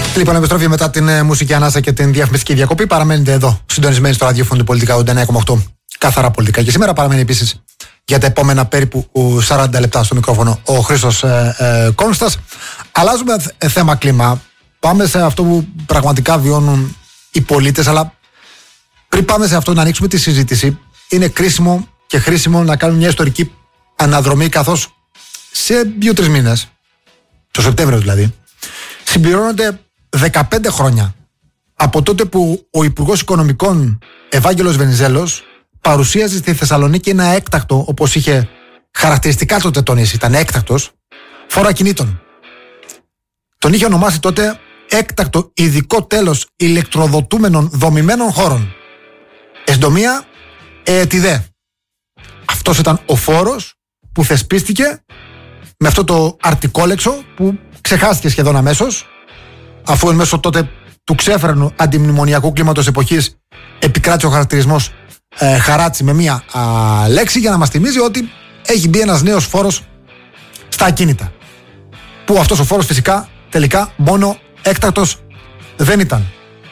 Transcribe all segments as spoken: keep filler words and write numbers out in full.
Λοιπόν, επιστροφή μετά την ε, μουσική ανάσα και την διαφημιστική διακοπή. Παραμένετε εδώ, συντονισμένοι στο ραδιόφωνο του Πολιτικά ογδόντα εννέα κόμμα οκτώ. Καθαρά πολιτικά. Και σήμερα παραμένει επίσης για τα επόμενα περίπου σαράντα λεπτά στο μικρόφωνο ο Χρήστος ε, ε, Κόνστας. Αλλάζουμε ε, θέμα κλίμα. Πάμε σε αυτό που πραγματικά βιώνουν οι πολίτες. Αλλά πριν πάμε σε αυτό, να ανοίξουμε τη συζήτηση, είναι κρίσιμο και χρήσιμο να κάνουμε μια ιστορική αναδρομή, καθώς σε δύο-τρεις μήνες, το Σεπτέμβριο δηλαδή, συμπληρώνονται δεκαπέντε χρόνια από τότε που ο Υπουργός Οικονομικών Ευάγγελος Βενιζέλος παρουσίαζε στη Θεσσαλονίκη ένα έκτακτο, όπως είχε χαρακτηριστικά τότε τονίσει, ήταν έκτακτος, φόρο ακινήτων. Τον είχε ονομάσει τότε έκτακτο ειδικό τέλος ηλεκτροδοτούμενων δομημένων χώρων. Εσντομία ΕΕΤΙΔΕ. Αυτός ήταν ο φόρος που θεσπίστηκε με αυτό το αρτικόλεξο που ξεχάστηκε σχεδόν αμέσως, αφού εν μέσω τότε του ξέφρενου αντιμνημονιακού κλίματος εποχής επικράτησε ο χαρακτηρισμός ε, χαράτσι με μία α, λέξη, για να μας θυμίζει ότι έχει μπει ένας νέος φόρος στα ακίνητα. Που αυτός ο φόρος φυσικά τελικά μόνο έκτακτος δεν ήταν.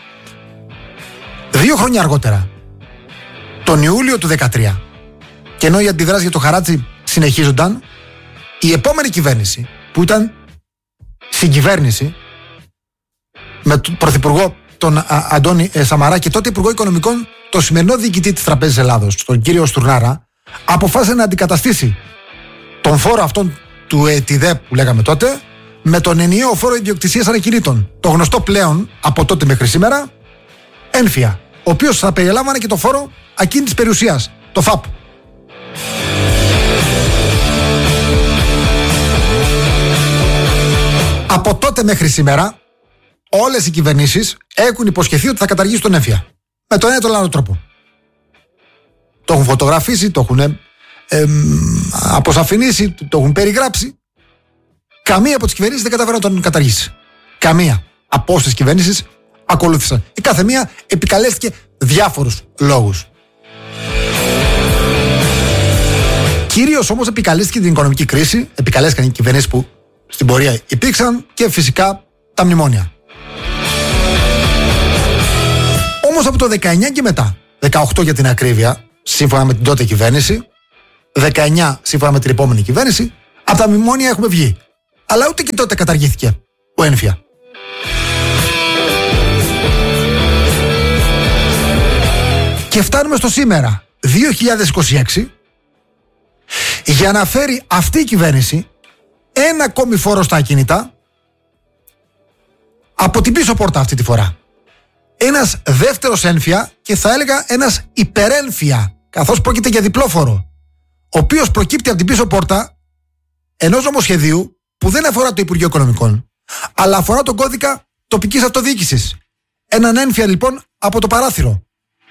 Δύο χρόνια αργότερα, τον Ιούλιο του δεκατρία, και ενώ οι αντιδράσεις για το χαράτσι συνεχίζονταν, η επόμενη κυβέρνηση, που ήταν συγκυβέρνηση με τον πρωθυπουργό τον Α, Αντώνη ε, Σαμαρά και τότε υπουργό οικονομικών, το σημερινό διοικητή της Τραπέζης Ελλάδος, τον κύριο Στουρνάρα, αποφάσισε να αντικαταστήσει τον φόρο αυτόν του ΕΤΙΔΕ που λέγαμε τότε με τον ενιαίο φόρο ιδιοκτησίας ανακινήτων, το γνωστό πλέον από τότε μέχρι σήμερα ένφια, ο οποίος θα περιλάμβανε και το φόρο ακίνητης περιουσίας, το ΦΑΠ. Από τότε μέχρι σήμερα όλες οι κυβερνήσεις έχουν υποσχεθεί ότι θα καταργήσουν τον έμφυα. Με τον ένα ή τον άλλο τρόπο. Το έχουν φωτογραφίσει, το έχουν ε, ε, αποσαφηνίσει, το έχουν περιγράψει. Καμία από τις κυβερνήσεις δεν καταφέρει να τον καταργήσει. Καμία από όσες κυβερνήσεις ακολούθησαν. Η κάθε μία επικαλέστηκε διάφορους λόγους. Κυρίως όμως επικαλέστηκε την οικονομική κρίση, επικαλέστηκαν οι κυβερνήσεις που στην πορεία υπήρξαν και φυσικά τα μνημόνια. Όμως από το δεκαεννιά και μετά, δεκαοκτώ για την ακρίβεια, σύμφωνα με την τότε κυβέρνηση, δεκαεννιά σύμφωνα με την επόμενη κυβέρνηση, από τα μνημόνια έχουμε βγει. Αλλά ούτε και τότε καταργήθηκε ο ένφια. Και φτάνουμε στο σήμερα, δύο χιλιάδες είκοσι έξι, για να φέρει αυτή η κυβέρνηση ένα ακόμη φόρο στα ακίνητα από την πίσω πόρτα αυτή τη φορά. Ένας δεύτερος ένφια και θα έλεγα ένας υπερένφια, καθώς πρόκειται για διπλό φόρο, ο οποίος προκύπτει από την πίσω πόρτα ενός νομοσχεδίου που δεν αφορά το Υπουργείο Οικονομικών, αλλά αφορά τον κώδικα τοπικής αυτοδιοίκησης. Έναν ένφια λοιπόν από το παράθυρο.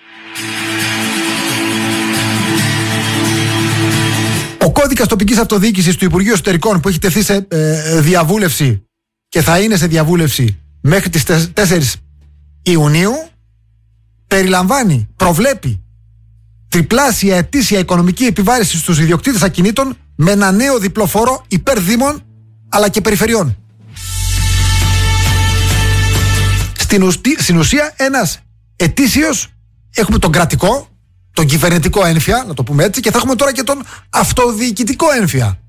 Ο κώδικας τοπικής αυτοδιοίκησης του Υπουργείου Εσωτερικών, που έχει τεθεί σε ε, διαβούλευση και θα είναι σε διαβούλευση μέχρι τις τέσσερις Ιουνίου, περιλαμβάνει, προβλέπει τριπλάσια ετήσια οικονομική επιβάρηση στους ιδιοκτήτες ακινήτων με ένα νέο διπλό φόρο υπέρ δήμων αλλά και περιφερειών. Στην, ουστι, στην ουσία ένας ετήσιος, έχουμε τον κρατικό, τον κυβερνητικό ένφια, να το πούμε έτσι, και θα έχουμε τώρα και τον αυτοδιοικητικό ένφια.